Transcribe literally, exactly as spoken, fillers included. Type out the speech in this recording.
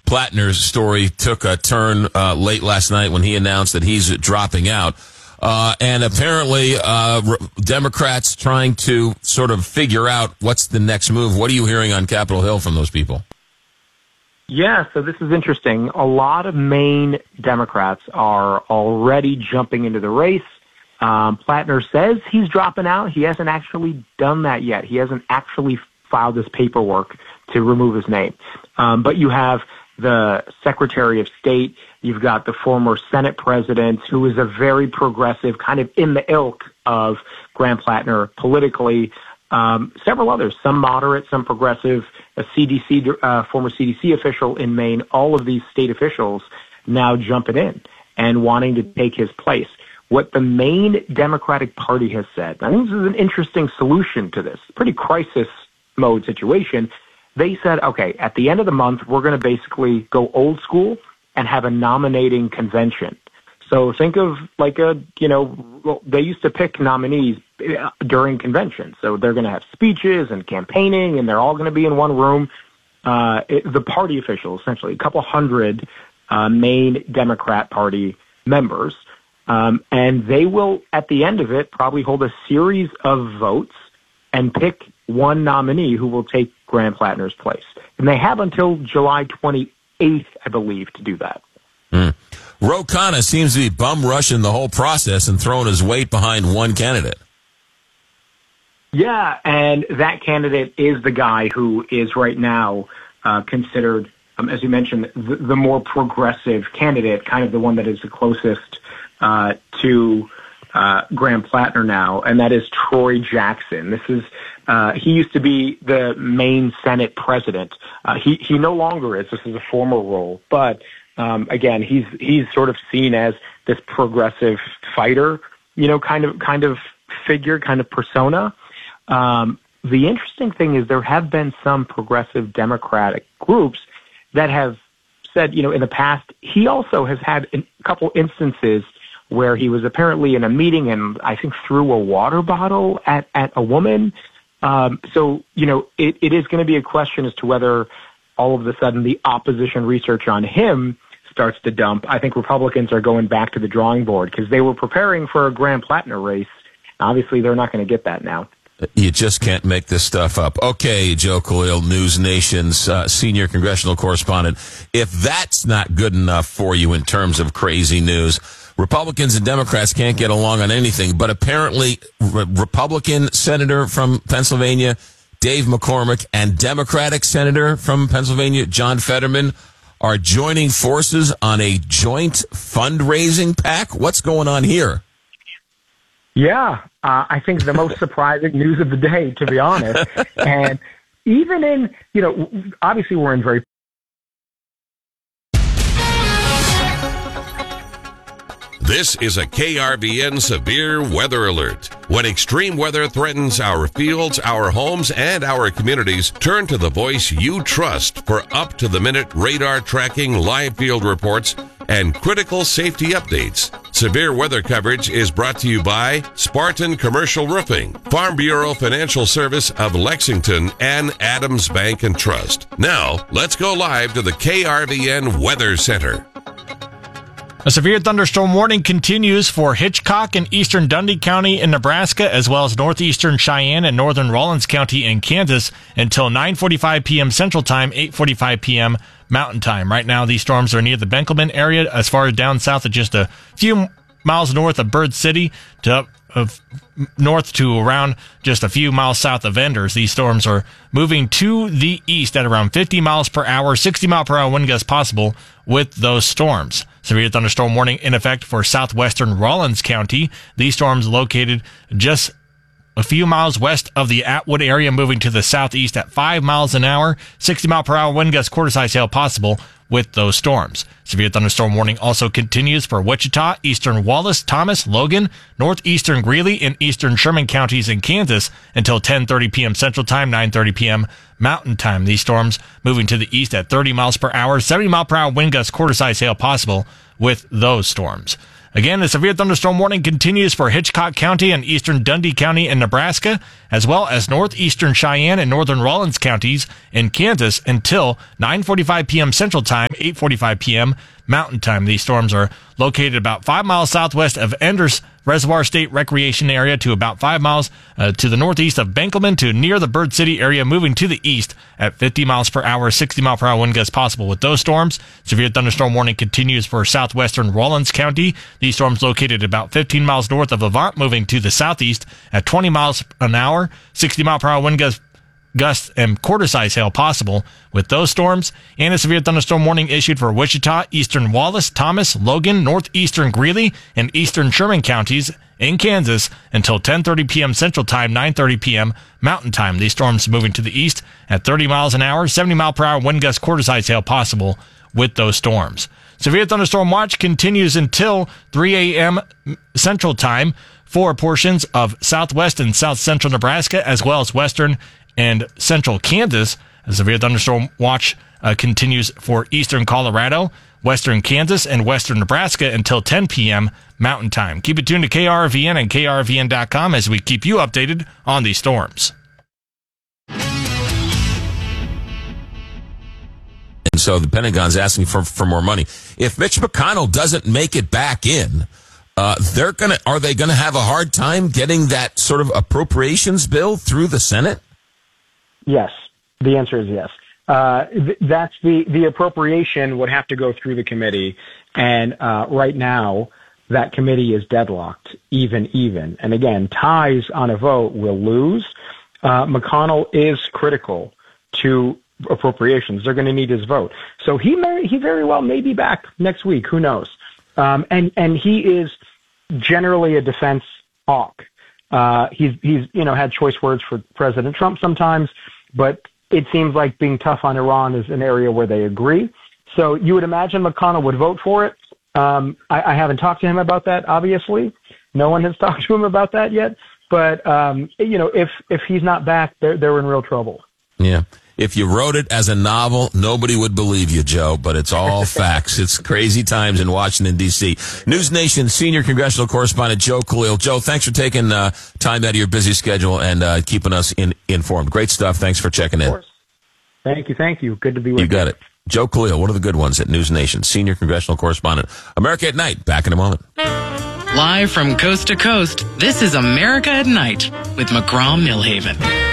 Plattner's story took a turn uh, late last night when he announced that he's dropping out. Uh, and apparently, uh, re- Democrats trying to sort of figure out what's the next move. What are you hearing on Capitol Hill from those people? Yeah, so this is interesting. A lot of Maine Democrats are already jumping into the race. Um, Plattner says he's dropping out. He hasn't actually done that yet. He hasn't actually filed his paperwork to remove his name. Um, but you have the Secretary of State. You've got the former Senate president, who is a very progressive, kind of in the ilk of Graham Plattner politically. Um, several others, some moderate, some progressive, a C D C, uh, former C D C official in Maine, all of these state officials now jumping in and wanting to take his place. What the Maine Democratic Party has said, I think this is an interesting solution to this, pretty crisis mode situation. They said, okay, at the end of the month, we're going to basically go old school and have a nominating convention. So think of like a, you know, well, they used to pick nominees during conventions. So they're going to have speeches and campaigning, and they're all going to be in one room. Uh, it, the party officials, essentially, a couple hundred uh, Maine Democrat Party members. Um, and they will, at the end of it, probably hold a series of votes and pick one nominee who will take Graham Plattner's place. And they have until July twenty-eighth, I believe, to do that. Mm. Ro Khanna seems to be bum rushing the whole process and throwing his weight behind one candidate. Yeah, and that candidate is the guy who is right now uh, considered, um, as you mentioned, the, the more progressive candidate, kind of the one that is the closest uh, to uh, Graham Plattner now, and that is Troy Jackson. This is uh, he used to be the Maine Senate president. Uh, he he no longer is. This is a former role, but um, again, he's he's sort of seen as this progressive fighter, you know, kind of kind of figure, kind of persona. Um, the interesting thing is there have been some progressive Democratic groups that have said, you know, in the past, he also has had a couple instances where he was apparently in a meeting and I think threw a water bottle at, at a woman. Um, so, you know, it, it is going to be a question as to whether all of a sudden the opposition research on him starts to dump. I think Republicans are going back to the drawing board because they were preparing for a Graham Plattner race. Obviously, they're not going to get that now. You just can't make this stuff up. Okay, Joe Coyle, News Nation's uh, senior congressional correspondent. If that's not good enough for you in terms of crazy news, Republicans and Democrats can't get along on anything. But apparently, re- Republican senator from Pennsylvania, Dave McCormick, and Democratic senator from Pennsylvania, John Fetterman, are joining forces on a joint fundraising pack. What's going on here? Yeah, uh, I think the most surprising news of the day, to be honest. And even in, you know, obviously we're in very... This is a K R V N severe weather alert. When extreme weather threatens our fields, our homes, and our communities, turn to the voice you trust for up-to-the-minute radar tracking, live field reports, and critical safety updates. Severe weather coverage is brought to you by Spartan Commercial Roofing, Farm Bureau Financial Service of Lexington, and Adams Bank and Trust. Now, let's go live to the K R V N Weather Center. A severe thunderstorm warning continues for Hitchcock and eastern Dundee County in Nebraska, as well as northeastern Cheyenne and northern Rawlins County in Kansas until nine forty-five p.m. Central Time, eight forty-five p.m. Mountain Time. Right now, these storms are near the Benkelman area, as far as down south of just a few miles north of Bird City to up of north to around just a few miles south of Enders. These storms are moving to the east at around fifty miles per hour, sixty mile per hour wind gusts possible with those storms. Severe thunderstorm warning in effect for southwestern Rawlins County. These storms located just a few miles west of the Atwood area, moving to the southeast at five miles an hour, sixty mile per hour wind gusts, quarter size hail possible with those storms. Severe thunderstorm warning also continues for Wichita, eastern Wallace, Thomas, Logan, northeastern Greeley, and eastern Sherman counties in Kansas until ten thirty p.m. Central Time, nine thirty p.m. Mountain Time. These storms moving to the east at thirty miles per hour, seventy mile per hour wind gusts, quarter size hail possible with those storms. Again, the severe thunderstorm warning continues for Hitchcock County and eastern Dundee County in Nebraska, as well as northeastern Cheyenne and northern Rawlins counties in Kansas until nine forty-five p.m. Central Time, eight forty-five p.m. Mountain Time. These storms are located about five miles southwest of Enders Reservoir State Recreation Area to about five miles uh, to the northeast of Benkelman to near the Bird City area, moving to the east at fifty miles per hour, sixty mile per hour wind gusts possible with those storms. Severe thunderstorm warning continues for southwestern Rawlins County. These storms located about fifteen miles north of Avant, moving to the southeast at twenty miles an hour, sixty mile per hour wind gusts gusts and quarter-size hail possible with those storms, and a severe thunderstorm warning issued for Wichita, eastern Wallace, Thomas, Logan, northeastern Greeley, and eastern Sherman counties in Kansas until ten thirty p.m. Central Time, nine thirty p.m. Mountain Time. These storms moving to the east at thirty miles an hour, seventy mile per hour wind gusts, quarter-size hail possible with those storms. Severe thunderstorm watch continues until three a.m. Central Time for portions of southwest and south central Nebraska, as well as western and central Kansas. A severe thunderstorm watch uh, continues for eastern Colorado, western Kansas, and western Nebraska until ten p.m. Mountain Time. Keep it tuned to K R V N and K R V N dot com as we keep you updated on these storms. And so the Pentagon's asking for, for more money. If Mitch McConnell doesn't make it back in, uh, they're gonna are they gonna have a hard time getting that sort of appropriations bill through the Senate? Yes. The answer is yes. Uh, th- that's the, the appropriation would have to go through the committee. And, uh, right now that committee is deadlocked, even, even. And again, ties on a vote will lose. Uh, McConnell is critical to appropriations. They're going to need his vote. So he may, he very well may be back next week. Who knows? Um, and, and he is generally a defense hawk. Uh, he's, he's, you know, had choice words for President Trump sometimes, but it seems like being tough on Iran is an area where they agree. So you would imagine McConnell would vote for it. Um, I, I haven't talked to him about that, obviously. No one has talked to him about that yet. But, um, you know, if, if he's not back, they're, they're in real trouble. Yeah. If you wrote it as a novel, nobody would believe you, Joe, but it's all facts. It's crazy times in Washington, D C. News Nation senior congressional correspondent Joe Khalil. Joe, thanks for taking uh, time out of your busy schedule and uh, keeping us in, informed. Great stuff. Thanks for checking in. Of course. Thank you. Thank you. Good to be with you. You got it. Joe Khalil, one of the good ones at News Nation, senior congressional correspondent. America at Night. Back in a moment. Live from coast to coast, this is America at Night with McGraw Millhaven.